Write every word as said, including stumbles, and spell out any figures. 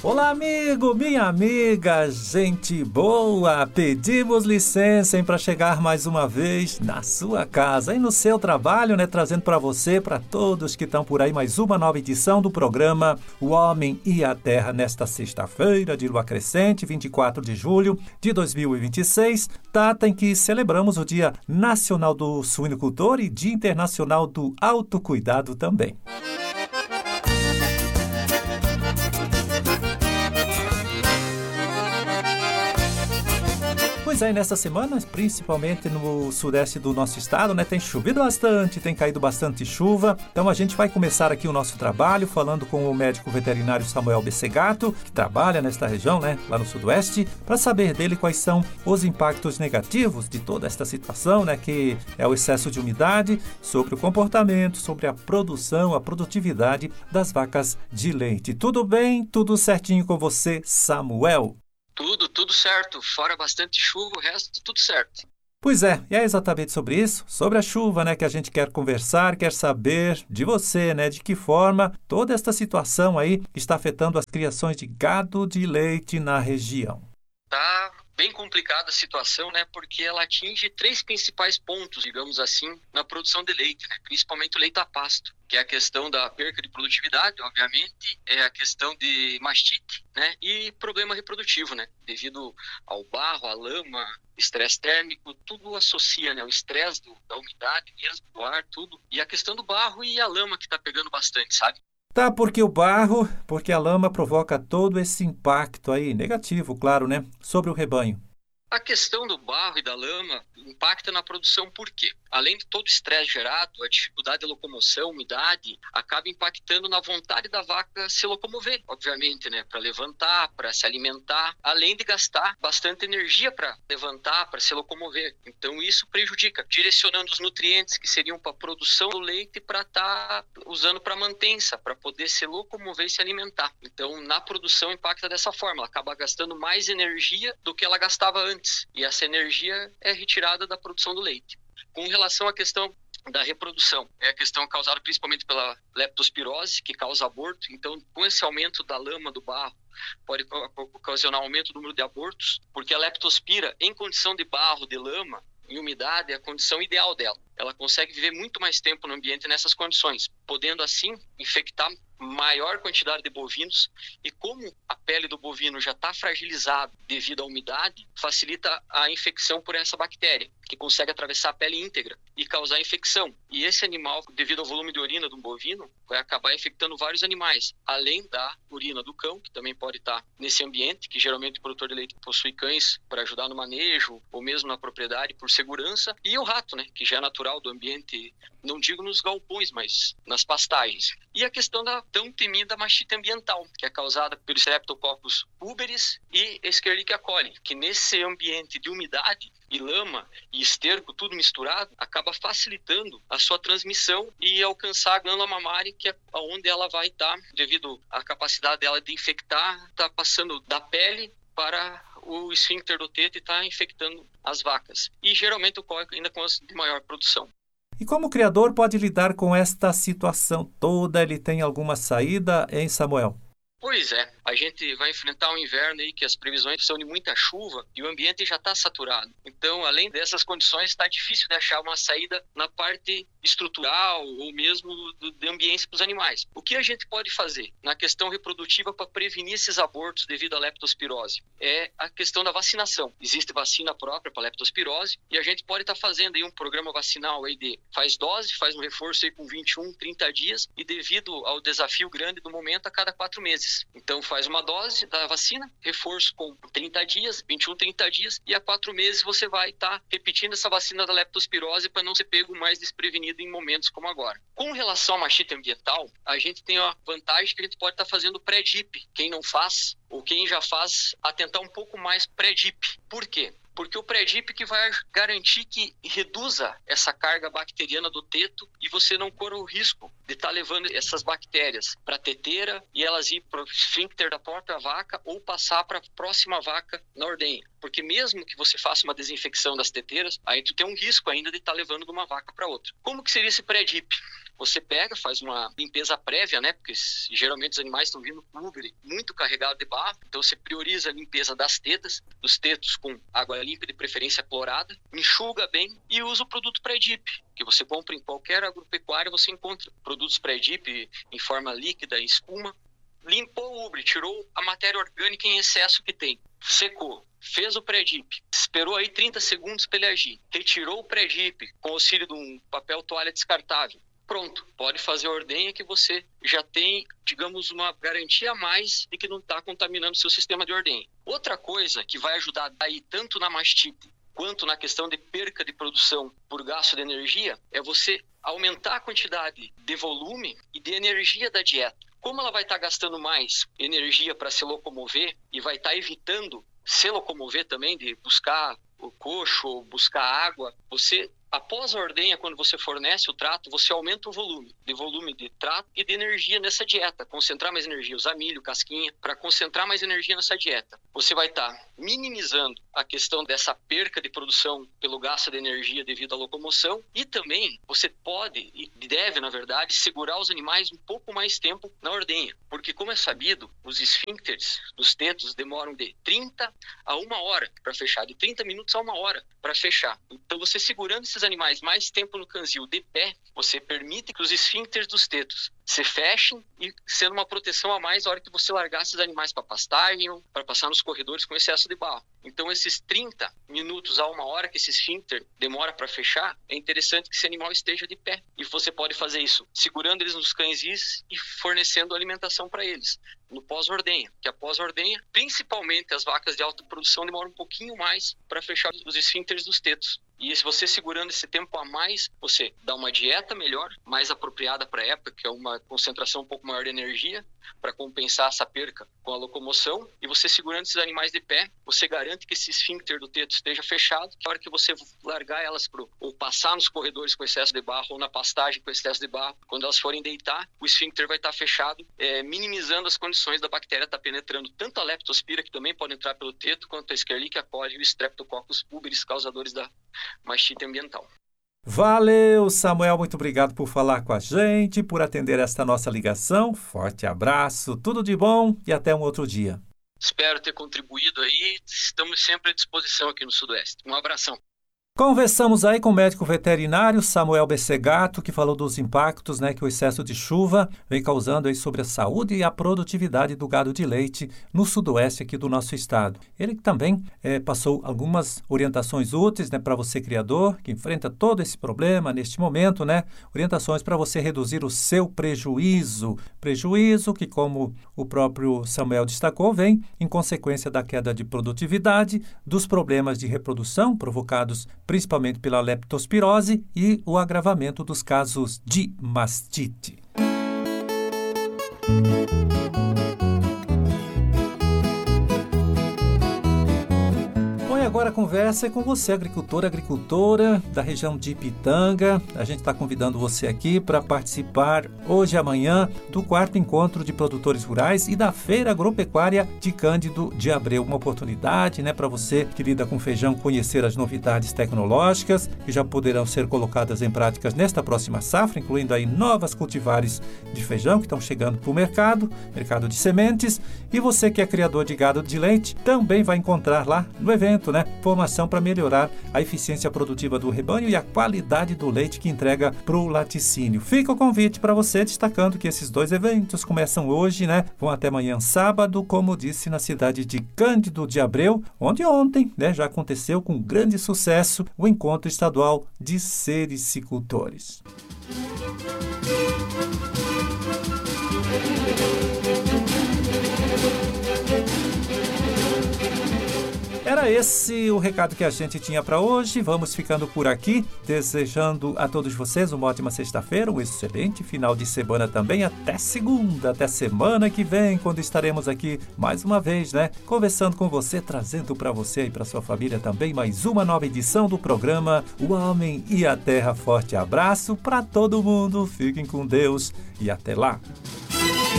Olá, amigo, minha amiga, gente boa! Pedimos licença para chegar mais uma vez na sua casa e no seu trabalho, né? Trazendo para você, para todos que estão por aí, mais uma nova edição do programa O Homem e a Terra, nesta sexta-feira de lua crescente, vinte e quatro de julho de dois mil e vinte e seis, data em que celebramos o Dia Nacional do Suinocultor e Dia Internacional do Autocuidado também. Pois é, nessa semana, principalmente no sudeste do nosso estado, né, tem chovido bastante, tem caído bastante chuva. Então a gente vai começar aqui o nosso trabalho falando com o médico veterinário Samuel Bessegato, que trabalha nesta região, né, lá no sudoeste, para saber dele quais são os impactos negativos de toda esta situação, né, que é o excesso de umidade, sobre o comportamento, sobre a produção, a produtividade das vacas de leite. Tudo bem? Tudo certinho com você, Samuel? Tudo, tudo certo. Fora bastante chuva, o resto tudo certo. Pois é, e é exatamente sobre isso, sobre a chuva, né, que a gente quer conversar, quer saber de você, né, de que forma toda esta situação aí está afetando as criações de gado de leite na região. Tá bem complicada a situação, né, porque ela atinge três principais pontos, digamos assim, na produção de leite, né, principalmente o leite a pasto, que é a questão da perca de produtividade, obviamente, é a questão de mastite, né, e problema reprodutivo, né, devido ao barro, à lama, estresse térmico, tudo associa, né, o estresse do, da umidade mesmo, do ar, tudo, e a questão do barro e a lama que tá pegando bastante, sabe? Tá, porque o barro, porque a lama provoca todo esse impacto aí, negativo, claro, né, sobre o rebanho. A questão do barro e da lama impacta na produção por quê? Além de todo o estresse gerado, a dificuldade de locomoção, umidade, acaba impactando na vontade da vaca se locomover, obviamente, né? Para levantar, para se alimentar, além de gastar bastante energia para levantar, para se locomover. Então isso prejudica, direcionando os nutrientes que seriam para a produção do leite para estar tá usando para mantença, para poder se locomover e se alimentar. Então na produção impacta dessa forma, ela acaba gastando mais energia do que ela gastava antes. E essa energia é retirada da produção do leite. Com relação à questão da reprodução, é a questão causada principalmente pela leptospirose, que causa aborto. Então, com esse aumento da lama, do barro, pode ocasionar aumento do número de abortos, porque a leptospira, em condição de barro, de lama, em umidade, é a condição ideal dela. Ela consegue viver muito mais tempo no ambiente nessas condições, podendo assim infectar maior quantidade de bovinos, e como a pele do bovino já está fragilizada devido à umidade, facilita a infecção por essa bactéria, que consegue atravessar a pele íntegra e causar infecção. E esse animal, devido ao volume de urina de um bovino, vai acabar infectando vários animais, além da urina do cão, que também pode estar nesse ambiente, que geralmente o produtor de leite possui cães para ajudar no manejo, ou mesmo na propriedade por segurança, e o rato, né, que já é natural do ambiente, não digo nos galpões, mas nas pastagens. E a questão da tão temida mastite ambiental, que é causada pelo Streptococcus pulveris e Escherichia coli, que nesse ambiente de umidade e lama e esterco, tudo misturado, acaba facilitando a sua transmissão e alcançar a glândula mamária, que é onde ela vai estar, devido à capacidade dela de infectar, está passando da pele para o esfíncter do teto e está infectando as vacas. E geralmente ocorre ainda com as de maior produção. E como o criador pode lidar com esta situação toda? Ele tem alguma saída, hein, Samuel? Pois é, a gente vai enfrentar um inverno aí que as previsões são de muita chuva e o ambiente já está saturado. Então, além dessas condições, está difícil de achar uma saída na parte estrutural ou mesmo do, do ambiente para os animais. O que a gente pode fazer na questão reprodutiva para prevenir esses abortos devido à leptospirose? É a questão da vacinação. Existe vacina própria para leptospirose e a gente pode estar tá fazendo aí um programa vacinal aí de faz dose, faz um reforço aí com vinte e um, trinta dias e devido ao desafio grande do momento a cada quatro meses. Então faz uma dose da vacina, reforço com trinta dias, vinte e um, trinta dias e a quatro meses você vai estar tá repetindo essa vacina da leptospirose para não ser pego mais desprevenido em momentos como agora. Com relação à mastite ambiental, a gente tem a vantagem que a gente pode estar tá fazendo pré-D I P. Quem não faz, ou quem já faz, atentar um pouco mais pré-D I P. Por quê? Porque o pré-D I P que vai garantir que reduza essa carga bacteriana do teto e você não corra o risco de estar tá levando essas bactérias para a teteira e elas ir para o esfíncter da própria vaca ou passar para a próxima vaca na ordenha. porque mesmo que você faça uma desinfecção das teteiras, aí tu tem um risco ainda de estar tá levando de uma vaca para outra. Como que seria esse pré-dip? Você pega, faz uma limpeza prévia, né? Porque geralmente os animais estão vindo com úbere muito carregado de barro. Então você prioriza a limpeza das tetas, dos tetos com água limpa, de preferência clorada, enxuga bem e usa o produto pré-dip, que você compra em qualquer agropecuária, você encontra produtos pré-dip em forma líquida, em espuma. Limpou o úbere, tirou a matéria orgânica em excesso que tem, secou, fez o pré-dip, esperou aí trinta segundos para ele agir, retirou o pré-dip com auxílio de um papel toalha descartável. Pronto, pode fazer a ordenha que você já tem, digamos, uma garantia a mais de que não está contaminando seu sistema de ordenha. Outra coisa que vai ajudar aí tanto na mastite quanto na questão de perca de produção por gasto de energia é você aumentar a quantidade de volume e de energia da dieta. Como ela vai estar tá gastando mais energia para se locomover e vai estar tá evitando se locomover também, de buscar o coxo ou buscar água, você... Após a ordenha, quando você fornece o trato, você aumenta o volume, de volume de trato e de energia nessa dieta. Concentrar mais energia, usar milho, casquinha, para concentrar mais energia nessa dieta. Você vai estar tá minimizando a questão dessa perca de produção pelo gasto de energia devido à locomoção e também você pode e deve, na verdade, segurar os animais um pouco mais tempo na ordenha. Porque, como é sabido, os esfíncteres dos tetos demoram de trinta a uma hora para fechar, de trinta minutos a uma hora para fechar. Então, você segurando esses animais mais tempo no canzil de pé, você permite que os esfíncteres dos tetos se fechem e sendo uma proteção a mais na hora que você largar esses animais para pastagem ou para passar nos corredores com excesso de barro. Então, esses trinta minutos a uma hora que esse esfíncter demora para fechar, é interessante que esse animal esteja de pé. E você pode fazer isso segurando eles nos canzis e fornecendo alimentação para eles no pós-ordenha, que após a ordenha, principalmente as vacas de alta produção demoram um pouquinho mais para fechar os esfíncteres dos tetos. E se você segurando esse tempo a mais, você dá uma dieta melhor, mais apropriada para a época, que é uma concentração um pouco maior de energia, para compensar essa perca com a locomoção. E você segurando esses animais de pé, você garante que esse esfíncter do teto esteja fechado, que a hora que você largar elas pro, ou passar nos corredores com excesso de barro, ou na pastagem com excesso de barro, quando elas forem deitar, o esfíncter vai estar fechado, é, minimizando as condições da bactéria estar penetrando tanto a leptospira, que também pode entrar pelo teto, quanto a Escherichia coli e o Streptococcus pulmonaris, causadores da mastite ambiental. Valeu, Samuel, muito obrigado por falar com a gente, por atender esta nossa ligação. Forte abraço, tudo de bom e até um outro dia. Espero ter contribuído aí, estamos sempre à disposição aqui no Sudoeste. Um abração. Conversamos aí com o médico veterinário Samuel Bessegato, que falou dos impactos, né, que o excesso de chuva vem causando aí sobre a saúde e a produtividade do gado de leite no sudoeste aqui do nosso estado. Ele também é, passou algumas orientações úteis, né, para você criador, que enfrenta todo esse problema neste momento, né, orientações para você reduzir o seu prejuízo. Prejuízo que, como o próprio Samuel destacou, vem em consequência da queda de produtividade, dos problemas de reprodução provocados principalmente pela leptospirose e o agravamento dos casos de mastite. Agora a conversa é com você, agricultor, agricultora da região de Ipitanga. A gente está convidando você aqui para participar hoje e amanhã do quarto encontro de produtores rurais e da Feira Agropecuária de Cândido de Abreu. Uma oportunidade, né, para você que lida com feijão conhecer as novidades tecnológicas que já poderão ser colocadas em práticas nesta próxima safra, incluindo aí novas cultivares de feijão que estão chegando para o mercado, mercado de sementes. E você que é criador de gado de leite também vai encontrar lá no evento, né, formação para melhorar a eficiência produtiva do rebanho e a qualidade do leite que entrega para o laticínio. Fica o convite para você, destacando que esses dois eventos começam hoje, né? Vão até amanhã sábado, como disse, na cidade de Cândido de Abreu, onde ontem, né, já aconteceu com grande sucesso o encontro estadual de sericicultores. Era esse o recado que a gente tinha para hoje. Vamos ficando por aqui, desejando a todos vocês uma ótima sexta-feira, um excelente final de semana também. Até segunda, até semana que vem, quando estaremos aqui mais uma vez, né? Conversando com você, trazendo para você e para sua família também mais uma nova edição do programa O Homem e a Terra. Forte abraço para todo mundo, fiquem com Deus e até lá!